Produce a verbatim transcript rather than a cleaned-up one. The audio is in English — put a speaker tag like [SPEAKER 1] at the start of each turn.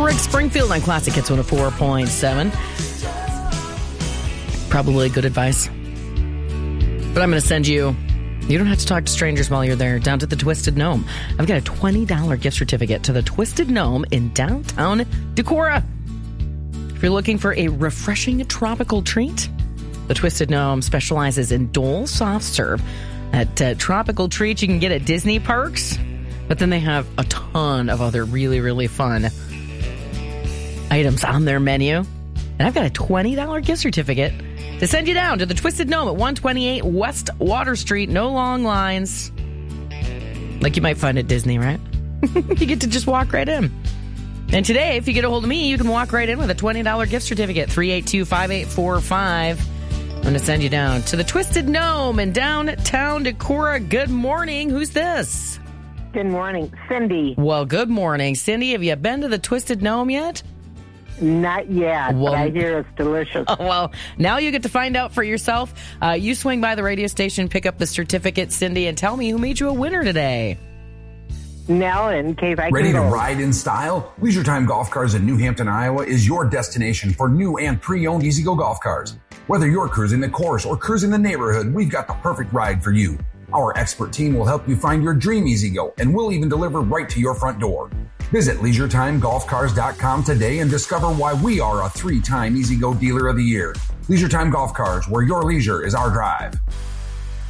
[SPEAKER 1] Rick Springfield on Classic Hits one oh four point seven. Probably good advice. But I'm going to send you, you don't have to talk to strangers while you're there, down to the Twisted Gnome. I've got a twenty dollars gift certificate to the Twisted Gnome in downtown Decorah. If you're looking for a refreshing tropical treat, the Twisted Gnome specializes in Dole soft serve. At uh, tropical treats you can get at Disney parks, but then they have a ton of other really, really fun items on their menu. And I've got a twenty dollars gift certificate to send you down to the Twisted Gnome at one twenty-eight West Water Street. No long lines. Like you might find at Disney, right? You get to just walk right in. And today, if you get a hold of me, you can walk right in with a twenty dollars gift certificate. three eight two, five eight four five. I'm going to send you down to the Twisted Gnome in downtown Decorah. Good morning. Who's this?
[SPEAKER 2] Good morning. Cindy.
[SPEAKER 1] Well, good morning. Cindy, have you been to the Twisted Gnome yet?
[SPEAKER 2] Not yet,
[SPEAKER 1] well,
[SPEAKER 2] but I hear it's delicious.
[SPEAKER 1] Oh, well, now you get to find out for yourself. Uh, you swing by the radio station, pick up the certificate, Cindy, and tell me who made you a winner today.
[SPEAKER 2] Now, in case I
[SPEAKER 3] Ready
[SPEAKER 2] can
[SPEAKER 3] to
[SPEAKER 2] go.
[SPEAKER 3] ride in style? Leisure Time Golf Cars in New Hampton, Iowa is your destination for new and pre-owned E-Z-Go golf cars. Whether you're cruising the course or cruising the neighborhood, we've got the perfect ride for you. Our expert team will help you find your dream E-Z-Go, and we'll even deliver right to your front door. Visit leisure time golf cars dot com today and discover why we are a three-time E-Z-Go Dealer of the Year. Leisure Time Golf Cars, where your leisure is our drive.